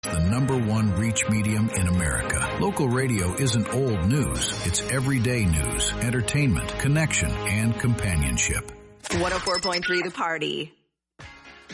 The number one reach medium in America. Local radio isn't old news. It's everyday news, entertainment, connection, and companionship. 104.3 The Party.